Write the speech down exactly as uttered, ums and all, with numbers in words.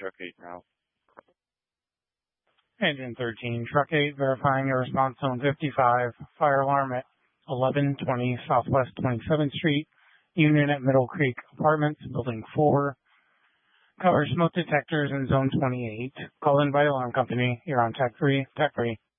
Truck eight now. Engine thirteen, Truck eight, verifying your response zone fifty-five, fire alarm at eleven twenty Southwest twenty-seventh Street, Union at Middle Creek Apartments, Building four. Cover smoke detectors in zone twenty-eight. Call in by alarm company. You're on Tech three, Tech three.